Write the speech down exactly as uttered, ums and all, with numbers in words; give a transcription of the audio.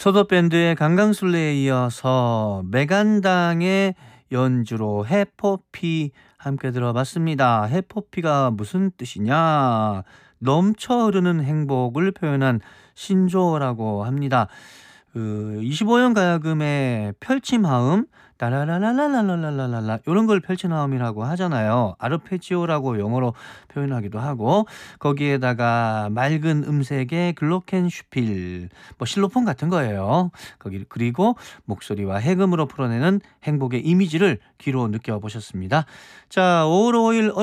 소도 밴드의 강강술래에 이어서 메간당의 연주로 해포피 함께 들어봤습니다. 해포피가 무슨 뜻이냐? 넘쳐 흐르는 행복을 표현한 신조어라고 합니다. 그 이십오 년 가야금의 펼침하음 라라라라라라라라라 요런 걸 펼침하음이라고 하잖아요. 아르페지오라고 영어로 표현하기도 하고 거기에다가 맑은 음색의 글로켄슈필 뭐 실로폰 같은 거예요. 거기 그리고 목소리와 해금으로 풀어내는 행복의 이미지를 귀로 느껴보셨습니다. 자, 오월 오일